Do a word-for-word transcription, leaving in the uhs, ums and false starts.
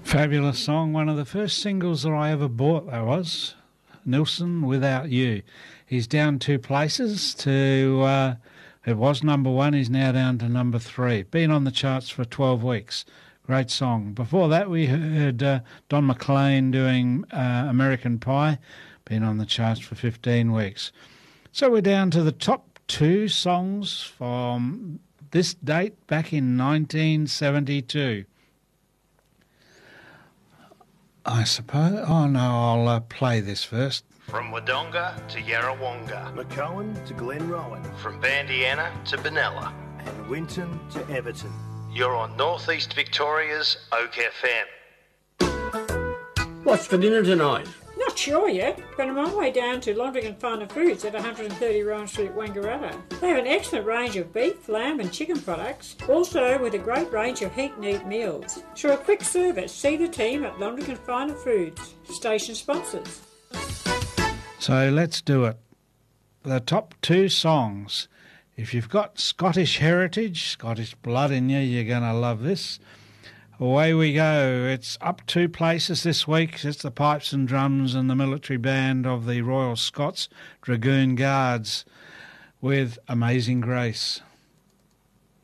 Fabulous song. One of the first singles that I ever bought, that was. Nilsson, Without You. He's down two places to, uh, it was number one, he's now down to number three. Been on the charts for twelve weeks. Great song. Before that we heard uh, Don McLean doing uh, American Pie. Been on the charts for fifteen weeks. So we're down to the top two songs from this date back in nineteen seventy-two. I suppose... Oh, no, I'll uh, play this first. From Wodonga to Yarrawonga. McCowan to Glenrowan. From Bandiana to Benalla. And Winton to Everton. You're on Northeast Victoria's Oak F M. What's for dinner tonight? Not sure yet, but I'm on my way down to Londrigan Farmer Foods at one thirty Rowan Street, Wangaratta. They have an excellent range of beef, lamb and chicken products, also with a great range of heat and eat meals. For a quick service, see the team at Londrigan Farmer Foods, station sponsors. So let's do it. The top two songs. If you've got Scottish heritage, Scottish blood in you, you're going to love this. Away we go. It's up two places this week. It's the pipes and drums and the military band of the Royal Scots Dragoon Guards with Amazing Grace.